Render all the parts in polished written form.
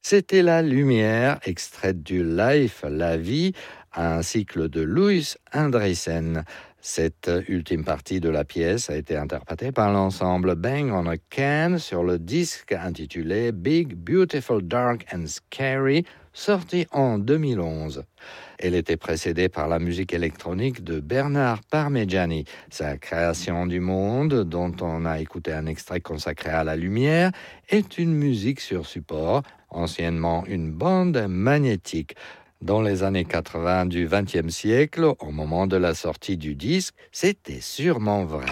C'était La Lumière, extraite du Life, La Vie, un cycle de Louis Andriessen. Cette ultime partie de la pièce a été interprétée par l'ensemble Bang on a Can sur le disque intitulé Big, Beautiful, Dark and Scary, sorti en 2011. Elle était précédée par la musique électronique de Bernard Parmigiani. Sa création du monde, dont on a écouté un extrait consacré à la lumière, est une musique sur support, anciennement une bande magnétique. Dans les années 80 du XXe siècle, au moment de la sortie du disque, c'était sûrement vrai.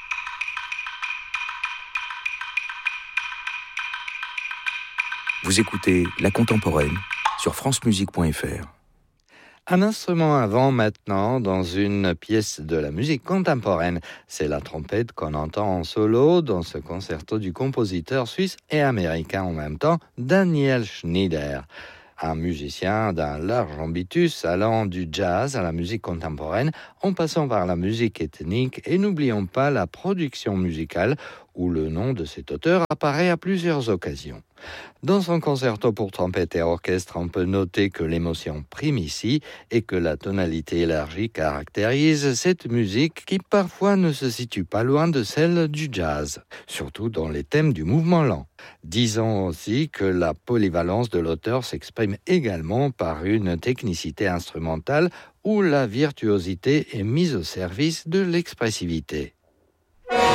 Vous écoutez La Contemporaine sur francemusique.fr. Un instrument avant maintenant dans une pièce de la musique contemporaine, c'est la trompette qu'on entend en solo dans ce concerto du compositeur suisse et américain en même temps, Daniel Schneider. Un musicien d'un large ambitus allant du jazz à la musique contemporaine en passant par la musique ethnique et n'oublions pas la production musicale où le nom de cet auteur apparaît à plusieurs occasions. Dans son concerto pour trompette et orchestre, on peut noter que l'émotion prime ici et que la tonalité élargie caractérise cette musique qui parfois ne se situe pas loin de celle du jazz, surtout dans les thèmes du mouvement lent. Disons aussi que la polyvalence de l'auteur s'exprime également par une technicité instrumentale où la virtuosité est mise au service de l'expressivité.